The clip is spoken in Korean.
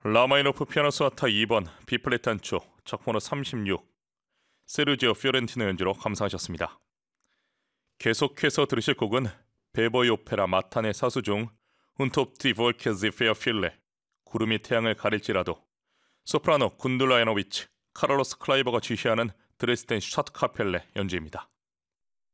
라마니노프 피아노 소나타 2번 B플랫 단조 작번호 36 세르지오 피오렌티노 연주로 감상하셨습니다. 계속해서 들으실 곡은 베버이 오페라 마탄의 사수 중 운톱 디 볼케즈 페어필레 구름이 태양을 가릴지라도 소프라노 군둘라 야노비치 카를로스 클라이버가 지휘하는 드레스덴 샤트카펠레 연주입니다.